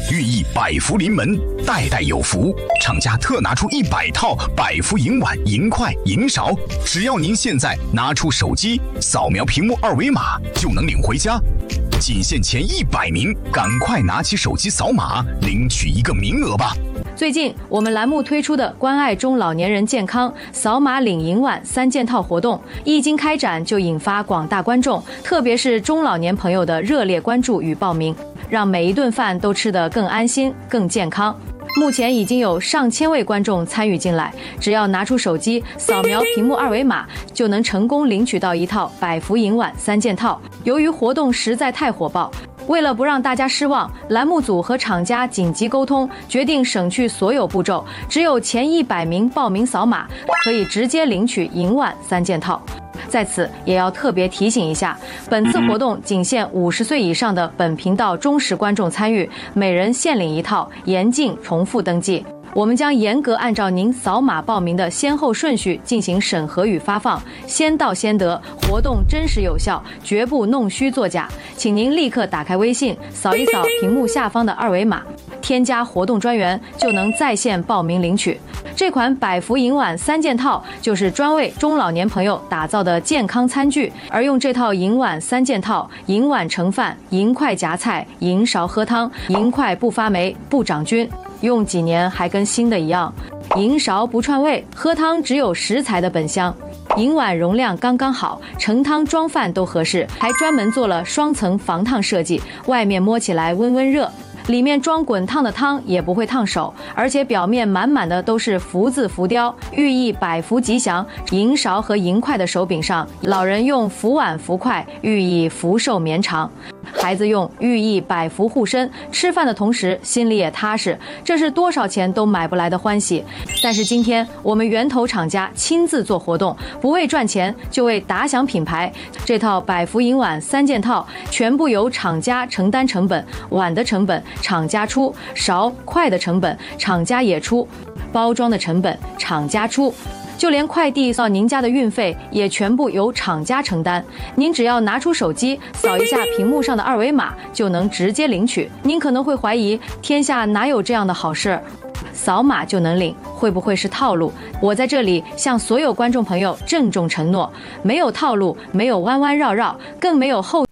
寓意百福临门，代代有福。厂家特拿出100套百福银碗、银筷、银勺，只要您现在拿出手机，扫描屏幕2维码就能领回家。仅限前100名，赶快拿起手机扫码领取一个名额吧。 最近我们栏目推出的关爱中老年人健康扫码领银碗3件套活动一经开展，就引发广大观众，特别是中老年朋友的热烈关注与报名，让每一顿饭都吃得更安心、更健康。目前已经有上千位观众参与进来，只要拿出手机扫描屏幕2维码，就能成功领取到一套百福银碗3件套。由于活动实在太火爆，为了不让大家失望，栏目组和厂家紧急沟通，决定省去所有步骤，只有前100名报名扫码，可以直接领取银碗3件套。在此也要特别提醒一下，本次活动仅限50岁以上的本频道忠实观众参与，每人限领1套，严禁重复登记。我们将严格按照您扫码报名的先后顺序进行审核与发放，先到先得，活动真实有效，绝不弄虚作假。请您立刻打开微信，扫一扫屏幕下方的2维码，添加活动专员，就能在线报名领取。这款百福银碗3件套就是专为中老年朋友打造的健康餐具，而用这套银碗3件套，银碗盛饭，银筷夹菜，银勺喝汤，银筷不发霉不长菌，用几年还跟新的一样。银勺不串味，喝汤只有食材的本香。银碗容量刚刚好，盛汤装饭都合适，还专门做了双层防烫设计，外面摸起来温温热，里面装滚烫的汤也不会烫手，而且表面满满的都是福字浮雕，寓意百福吉祥。银勺和银筷的手柄上，老人用福碗福筷，寓意福寿绵长；孩子用寓意百福护身，吃饭的同时心里也踏实，这是多少钱都买不来的欢喜。但是今天我们源头厂家亲自做活动，不为赚钱，就为打响品牌。这套百福银碗3件套全部由厂家承担成本，碗的成本厂家出，勺筷的成本厂家也出，包装的成本厂家出，就连快递到您家的运费也全部由厂家承担。您只要拿出手机扫一下屏幕上的2维码，就能直接领取。您可能会怀疑，天下哪有这样的好事？扫码就能领，会不会是套路？我在这里向所有观众朋友郑重承诺，没有套路，没有弯弯绕绕，更没有后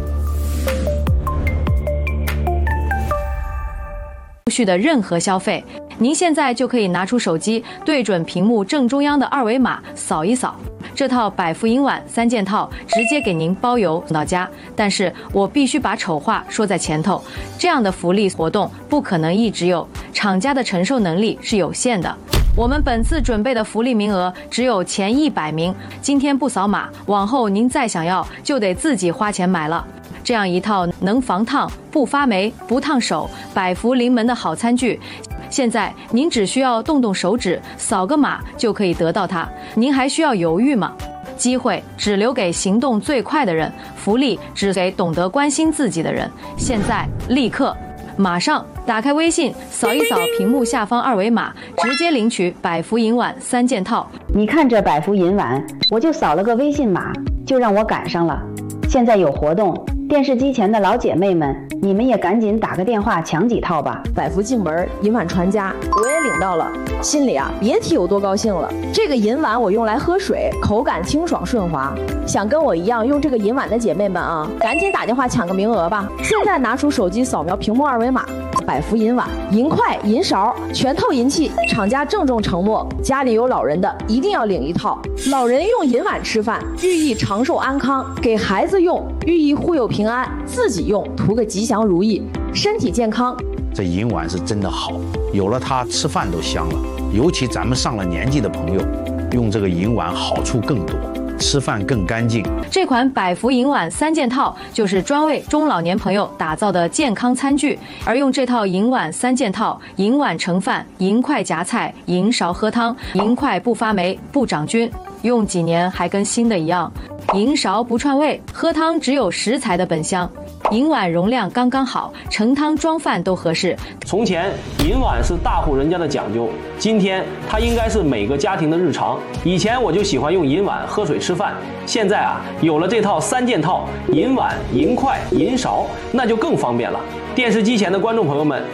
续的任何消费。您现在就可以拿出手机，对准屏幕正中央的2维码扫一扫，这套百福银碗3件套直接给您包邮送到家。但是我必须把丑话说在前头，这样的福利活动不可能一直有，厂家的承受能力是有限的。我们本次准备的福利名额只有前100名，今天不扫码，往后您再想要就得自己花钱买了。这样一套能防烫、不发霉、不烫手、百福临门的好餐具，现在您只需要动动手指，扫个码就可以得到它。您还需要犹豫吗？机会只留给行动最快的人，福利只给懂得关心自己的人。现在立刻马上打开微信，扫一扫屏幕下方2维码，直接领取百福银碗3件套。 你看这百福银碗，我就扫了个微信码，就让我赶上了。现在有活动，电视机前的老姐妹们，你们也赶紧打个电话抢几套吧。 百福进门，银碗传家，我也领到了，心里啊别提有多高兴了。这个银碗我用来喝水，口感清爽顺滑。想跟我一样用这个银碗的姐妹们啊，赶紧打电话抢个名额吧。现在拿出手机扫描屏幕2维码，百福银碗、银筷、银勺全套银器，厂家郑重承诺，家里有老人的一定要领一套。老人用银碗吃饭，寓意长寿安康；给孩子用，寓意护佑平安；自己用，图个吉祥如意，身体健康。 这银碗是真的好，有了它吃饭都香了。尤其咱们上了年纪的朋友，用这个银碗好处更多，吃饭更干净。 这款百福银碗3件套就是专为中老年朋友打造的健康餐具，而用这套银碗3件套，银碗盛饭，银筷夹菜，银勺喝汤，银筷不发霉不长菌，用几年还跟新的一样。银勺不串味，喝汤只有食材的本香。银碗容量刚刚好，盛汤装饭都合适。 从前银碗是大户人家的讲究，今天它应该是每个家庭的日常。以前我就喜欢用银碗喝水吃饭，现在啊有了这套3件套，银碗、银筷、银勺，那就更方便了。电视机前的观众朋友们，